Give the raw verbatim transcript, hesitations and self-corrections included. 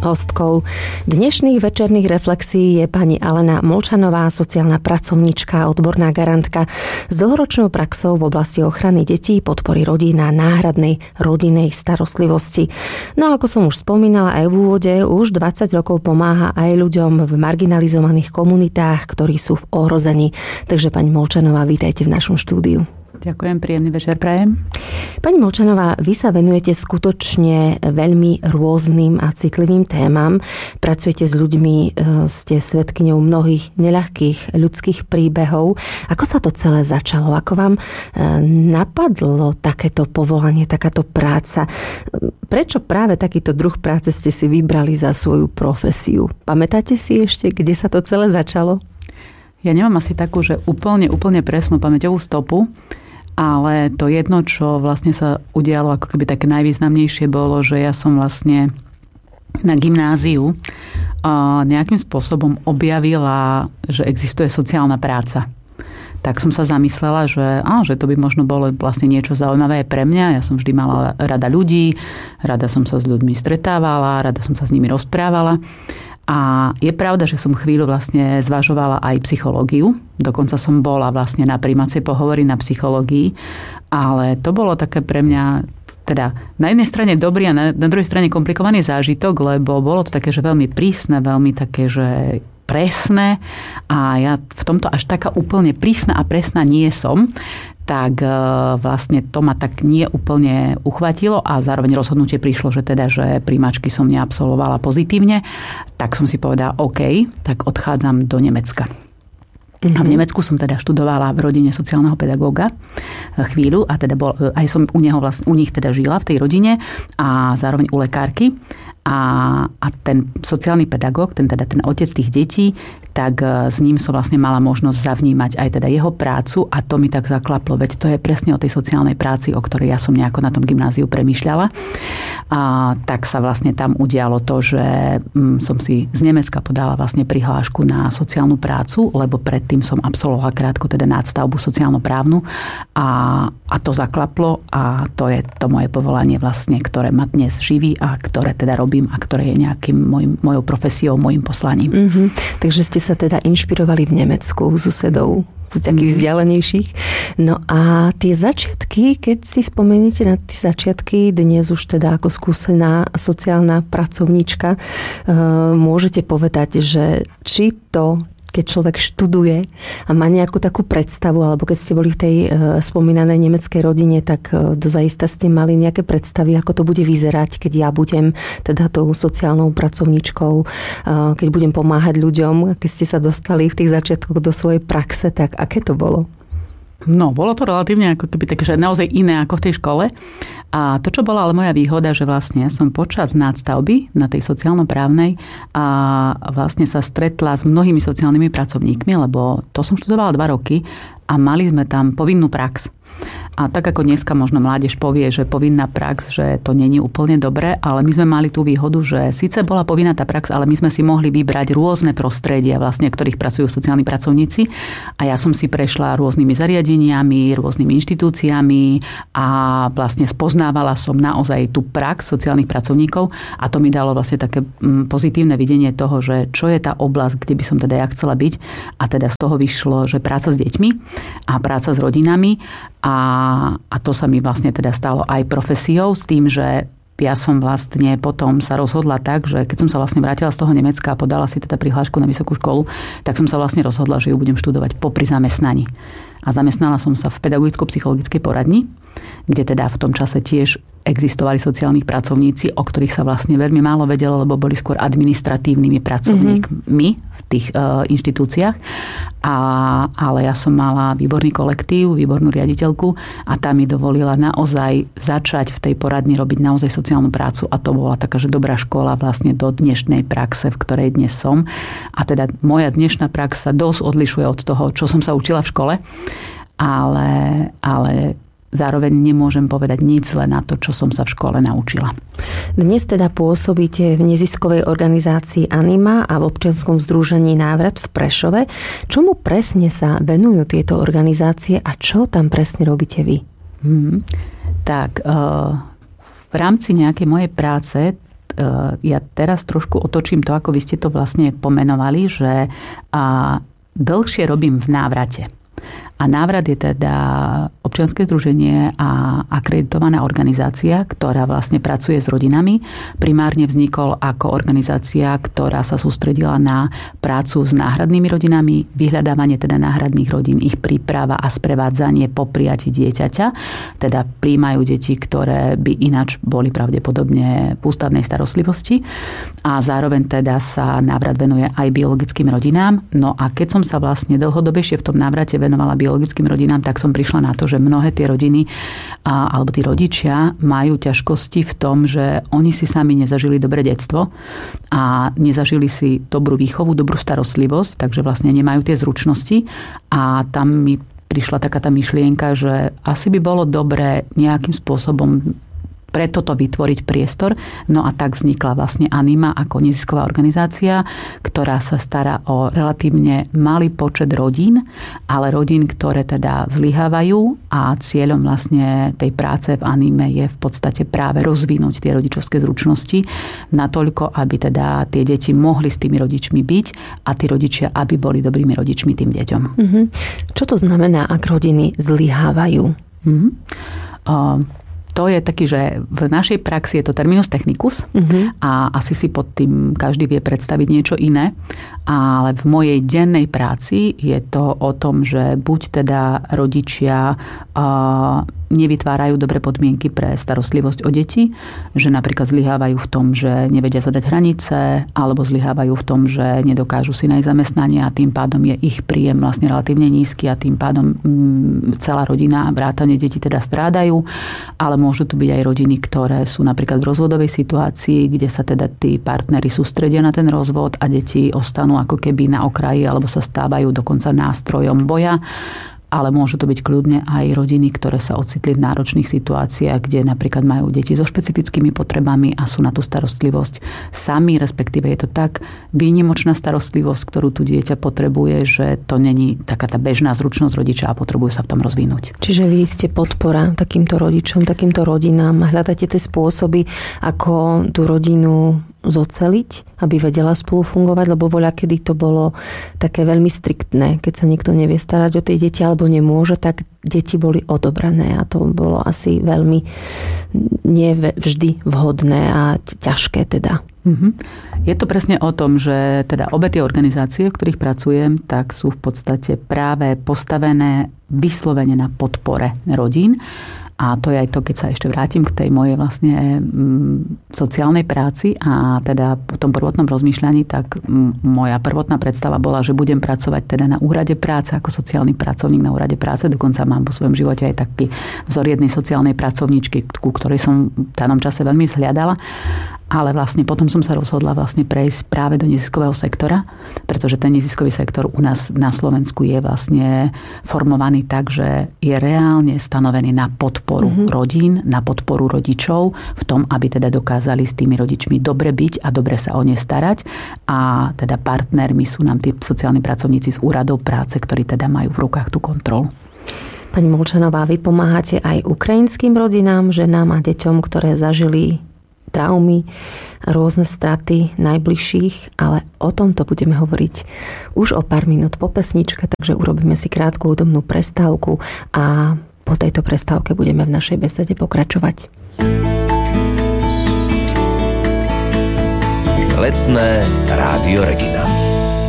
Hostkou dnešných večerných reflexií je pani Alena Molčanová, sociálna pracovníčka, odborná garantka s dlhoročnou praxou v oblasti ochrany detí, podpory rodín a náhradnej rodinnej starostlivosti. No ako som už spomínala aj v úvode, už dvadsať rokov pomáha aj ľuďom v marginalizovaných komunitách, ktorí sú v ohrození. Takže pani Molčanová, vítajte v našom štúdiu. Ďakujem, príjemný večer prajem. Pani Molčanová, vy sa venujete skutočne veľmi rôznym a citlivým témam. Pracujete s ľuďmi, ste svedkyňou mnohých neľahkých ľudských príbehov. Ako sa to celé začalo? Ako vám napadlo takéto povolanie, takáto práca? Prečo práve takýto druh práce ste si vybrali za svoju profesiu? Pamätáte si ešte, kde sa to celé začalo? Ja nemám asi takú, že úplne, úplne presnú pamäťovú stopu, ale to jedno, čo vlastne sa udialo ako keby také najvýznamnejšie bolo, že ja som vlastne na gymnáziu nejakým spôsobom objavila, že existuje sociálna práca. Tak som sa zamyslela, že, á, že to by možno bolo vlastne niečo zaujímavé pre mňa. Ja som vždy mala rada ľudí, rada som sa s ľuďmi stretávala, rada som sa s nimi rozprávala. A je pravda, že som chvíľu vlastne zvažovala aj psychológiu. Dokonca som bola vlastne na prijímacej pohovory na psychológii. Ale to bolo také pre mňa teda na jednej strane dobrý a na, na druhej strane komplikovaný zážitok, lebo bolo to také, že veľmi prísne, veľmi také, že presné. A ja v tomto až taká úplne prísna a presná nie som. Tak vlastne to ma tak nie úplne uchvátilo a zároveň rozhodnutie prišlo, že teda, že príjmačky som neabsolvovala pozitívne, tak som si povedala, OK, tak odchádzam do Nemecka. Mm-hmm. A v Nemecku som teda študovala v rodine sociálneho pedagóga chvíľu a teda bol, aj som u, neho vlastne, u nich teda žila v tej rodine a zároveň u lekárky. A, a ten sociálny pedagóg, ten teda ten otec tých detí, tak s ním som vlastne mala možnosť zavnímať aj teda jeho prácu a to mi tak zaklaplo, veď to je presne o tej sociálnej práci, o ktorej ja som nejako na tom gymnáziu premýšľala. A tak sa vlastne tam udialo to, že som si z Nemecka podala vlastne prihlášku na sociálnu prácu, lebo predtým som absolvovala krátko teda nadstavbu sociálno-právnu a, a to zaklaplo a to je to moje povolanie vlastne, ktoré ma dnes živí a ktoré teda robí a ktoré je nejakým mojim, mojou profesiou, mojim poslaním. Mm-hmm. Takže ste sa teda inšpirovali v Nemecku u susedov, z takých vzdialenejších. No a tie začiatky, keď si spomeniete na tie začiatky, dnes už teda ako skúsená sociálna pracovníčka, môžete povedať, že či to keď človek študuje a má nejakú takú predstavu, alebo keď ste boli v tej e, spomínanej nemeckej rodine, tak e, dozaista ste mali nejaké predstavy, ako to bude vyzerať, keď ja budem teda tou sociálnou pracovníčkou, e, keď budem pomáhať ľuďom, keď ste sa dostali v tých začiatkoch do svojej praxe, tak aké to bolo? No, bolo to relatívne ako keby také, že naozaj iné ako v tej škole. A to, čo bola ale moja výhoda, že vlastne som počas nadstavby na tej sociálno-právnej a vlastne sa stretla s mnohými sociálnymi pracovníkmi, lebo to som študovala dva roky a mali sme tam povinnú prax. A tak ako dneska možno mládež povie, že povinná prax, že to nie je úplne dobré, ale my sme mali tú výhodu, že síce bola povinná tá prax, ale my sme si mohli vybrať rôzne prostredia, vlastne, v ktorých pracujú sociálni pracovníci. A ja som si prešla rôznymi zariadeniami, rôznymi inštitúciami a vlastne spoznávala som naozaj tú prax sociálnych pracovníkov a to mi dalo vlastne také pozitívne videnie toho, že čo je tá oblasť, kde by som teda ja chcela byť. A teda z toho vyšlo, že práca s deťmi a práca s rodinami. A, a to sa mi vlastne teda stalo aj profesiou s tým, že ja som vlastne potom sa rozhodla tak, že keď som sa vlastne vrátila z toho Nemecka a podala si teda prihlášku na vysokú školu, tak som sa vlastne rozhodla, že ju budem študovať popri zamestnaní. A zamestnala som sa v pedagogicko-psychologickej poradni, kde teda v tom čase tiež existovali sociálni pracovníci, o ktorých sa vlastne veľmi málo vedelo, lebo boli skôr administratívnymi pracovníkmi mm-hmm. v tých uh, inštitúciách. A, ale ja som mala výborný kolektív, výbornú riaditeľku a tá mi dovolila naozaj začať v tej poradni robiť naozaj sociálnu prácu a to bola taká, že dobrá škola vlastne do dnešnej praxe, v ktorej dnes som. A teda moja dnešná prax sa dosť odlišuje od toho, čo som sa učila v škole, ale, ale zároveň nemôžem povedať nič len na to, čo som sa v škole naučila. Dnes teda pôsobíte v neziskovej organizácii Anima a v občianskom združení Návrat v Prešove. Čomu presne sa venujú tieto organizácie a čo tam presne robíte vy? Hmm. Tak v rámci nejakej mojej práce ja teraz trošku otočím to, ako vy ste to vlastne pomenovali, že dlhšie robím v návrate. A návrat je teda občianske združenie a akreditovaná organizácia, ktorá vlastne pracuje s rodinami. Primárne vznikol ako organizácia, ktorá sa sústredila na prácu s náhradnými rodinami, vyhľadávanie teda náhradných rodín, ich príprava a sprevádzanie po prijatí dieťaťa. Teda prijímajú deti, ktoré by ináč boli pravdepodobne v ústavnej starostlivosti. A zároveň teda sa návrat venuje aj biologickým rodinám. No a keď som sa vlastne dlhodobejšie v tom návrate venovala biologickým rodinám, tak som prišla na to, že mnohé tie rodiny a, alebo tí rodičia majú ťažkosti v tom, že oni si sami nezažili dobré detstvo a nezažili si dobrú výchovu, dobrú starostlivosť, takže vlastne nemajú tie zručnosti a tam mi prišla taká tá myšlienka, že asi by bolo dobré nejakým spôsobom pre toto vytvoriť priestor. No a tak vznikla vlastne Anima ako nezisková organizácia, ktorá sa stará o relatívne malý počet rodín, ale rodín, ktoré teda zlyhávajú a cieľom vlastne tej práce v Anime je v podstate práve rozvinúť tie rodičovské zručnosti natoľko, aby teda tie deti mohli s tými rodičmi byť a tí rodičia, aby boli dobrými rodičmi tým deťom. Mm-hmm. Čo to znamená, ak rodiny zlyhávajú? Mm-hmm. Uh, To je taký, že v našej praxi je to terminus technicus uh-huh. a asi si pod tým každý vie predstaviť niečo iné. Ale v mojej dennej práci je to o tom, že buď teda rodičia uh, nevytvárajú dobré podmienky pre starostlivosť o deti, že napríklad zlyhávajú v tom, že nevedia zadať hranice, alebo zlyhávajú v tom, že nedokážu si nájsť zamestnanie a tým pádom je ich príjem vlastne relatívne nízky a tým pádom mm, celá rodina, vrátane detí teda strádajú, ale môžu tu byť aj rodiny, ktoré sú napríklad v rozvodovej situácii, kde sa teda tí partneri sústredia na ten rozvod a deti ostanú ako keby na okraji alebo sa stávajú dokonca nástrojom boja. Ale môžu to byť kľudne aj rodiny, ktoré sa ocitli v náročných situáciách, kde napríklad majú deti so špecifickými potrebami a sú na tú starostlivosť sami, respektíve je to tak výnimočná starostlivosť, ktorú tu dieťa potrebuje, že to není taká tá bežná zručnosť rodiča a potrebujú sa v tom rozvinúť. Čiže vy ste podpora takýmto rodičom, takýmto rodinám a hľadáte tie spôsoby, ako tú rodinu zoceliť, aby vedela spolu fungovať, lebo voľa, kedy to bolo také veľmi striktné, keď sa niekto nevie starať o tie deti alebo nemôže, tak deti boli odobrané a to bolo asi veľmi nie vždy vhodné a ťažké teda. Mm-hmm. Je to presne o tom, že teda obe tie organizácie, v ktorých pracujem, tak sú v podstate práve postavené vyslovene na podpore rodín. A to je aj to, keď sa ešte vrátim k tej mojej vlastne mm, sociálnej práci a teda po tom prvotnom rozmýšľaní, tak mm, moja prvotná predstava bola, že budem pracovať teda na úrade práce ako sociálny pracovník na úrade práce. Dokonca mám vo svojom živote aj taký vzor jednej sociálnej pracovníčky, ku ktorej som v danom čase veľmi vzhliadala. Ale vlastne potom som sa rozhodla vlastne prejsť práve do neziskového sektora, pretože ten neziskový sektor u nás na Slovensku je vlastne formovaný tak, že je reálne stanovený na podporu mm-hmm. rodín, na podporu rodičov v tom, aby teda dokázali s tými rodičmi dobre byť a dobre sa o ne starať. A teda partnermi sú nám tí sociálni pracovníci z úradov práce, ktorí teda majú v rukách tú kontrolu. Pani Molčanová, vy pomáhate aj ukrajinským rodinám, ženám a deťom, ktoré zažili traumy, rôzne straty najbližších, ale o tomto budeme hovoriť už o pár minút po pesničke, takže urobíme si krátku hudobnú prestávku a po tejto prestávke budeme v našej besede pokračovať. Letné Rádio Regina.